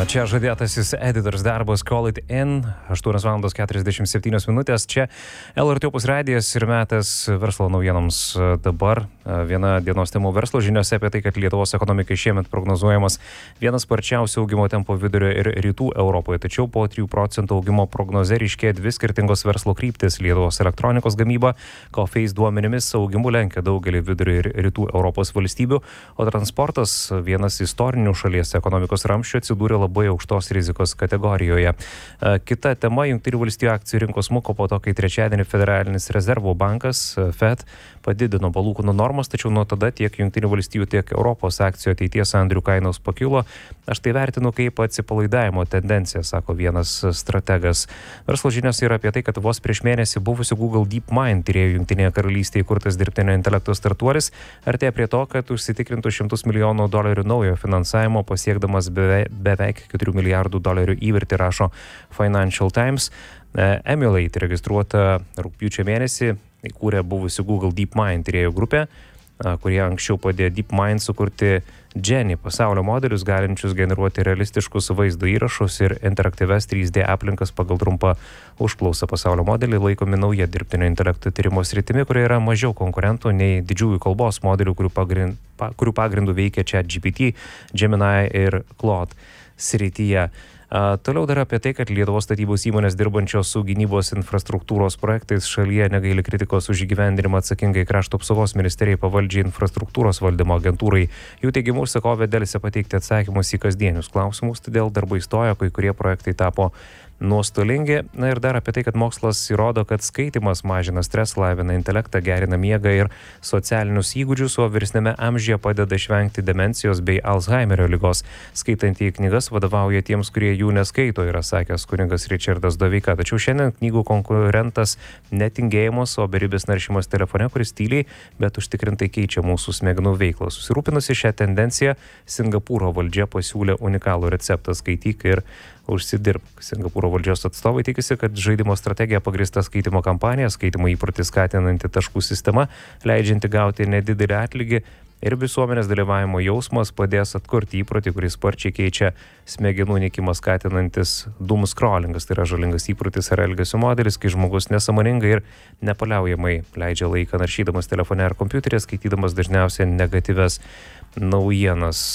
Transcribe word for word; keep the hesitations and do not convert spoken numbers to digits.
Čia žadėtasis editors darbas Call It In, aštuonios valandos keturiasdešimt septynios minutės. Čia L R T Opus radijas ir metas verslo naujienoms. Dabar viena dienos temų verslo žiniose apie tai, kad Lietuvos ekonomikai šiemet prognozuojamas vienas sparčiausių augimo tempo vidurio ir rytų Europoje. Tačiau po trijų procentų augimo prognoze ryškėja dvi skirtingos verslo kryptis. Lietuvos elektronikos gamyba, Coface duomenimis, augimu lenkia daugelį vidurio ir rytų Europos valstybių, o transportas, vienas istorinių šalies ekonomikos ramščių, atsidūrė labai aukštos rizikos kategorijoje. Kita tema, Jungtinių valstijų akcijų rinkos smuko po to, kai trečiadienį Federalinis rezervų bankas Fed padidino palūkanų normas, tačiau nuo tada tiek Jungtinių valstijų, tiek Europos akcijų ateities sandorių kainos pakilo. Aš tai vertinu kaip atsipalaidavimo tendenciją, sako vienas strategas. Verslo žinios yra apie tai, kad vos prieš mėnesį buvusių Google DeepMind tyrėjų Jungtinėje karalystėje įkurtas dirbtinio intelekto startuolis artėja prie to, kad užsitikrintų šimtus milijonų dolerių naujo finansavimo, pasiekdamas beveik, beveik keturių milijardų dolerių įvertį, rašo Financial Times. Emulate registruota rugpjūčio mėnesį, įkūrė buvusi Google DeepMind tyrėjų grupė, kurie anksčiau padėjo DeepMind sukurti Jenny pasaulio modelius, galinčius generuoti realistiškus vaizdo įrašus ir interaktyves trys D aplinkas pagal trumpą užklausą. Pasaulio modeliai laikomi nauja dirbtinio intelekto tyrimo sritimi, kurioje yra mažiau konkurentų nei didžiųjų kalbos modelių, kurių, pagrind, pa, kurių pagrindų veikia ChatGPT, Gemini ir Claude srityje. Uh, toliau dar apie tai, kad Lietuvos statybos įmonės dirbančios su gynybos infrastruktūros projektais šalyje negaili kritikos už įgyvendinimą atsakingai Krašto apsaugos ministerijai pavaldžiai infrastruktūros valdymo agentūrai. Jų teigimu užsakovė dėlse pateikti atsakymus į kasdienius klausimus, todėl darbai stojo, kai kurie projektai tapo nuostolingi. Na ir dar apie tai, kad mokslas įrodo, kad skaitimas mažina stresą, lavina intelektą, gerina miegą ir socialinius įgūdžius, o vyresniame amžiuje padeda išvengti demencijos bei Alzheimerio ligos. Skaitantieji knygas vadovauja tiems, kurie jų neskaito, yra sakęs kunigas Richardas Doveika. Tačiau šiandien knygų konkurentas netingėjimas, o beribis naršymas telefone, kuris tyliai, bet užtikrintai keičia mūsų smegenų veiklą. Susirūpinusi šią tendenciją, Singapūro valdžia pasiūlė unikalų receptą: skaityk ir užsidirbk. Singapūro valdžios atstovai tikisi, kad žaidimo strategija pagrįsta skaitimo kampanija, skaitimo įprotį skatinanti taškų sistema, leidžianti gauti nedidelį atlygį ir visuomenės dalyvavimo jausmas padės atkurti įprotį, kuris sparčiai keičia smegenų nykimą skatinantis doom scrollingas. Tai yra žalingas įprotis ar elgesio modelis, kai žmogus nesąmoningai ir nepaliaujamai leidžia laiką naršydamas telefone ar kompiuteryje, skaitydamas dažniausiai negatyves naujienas.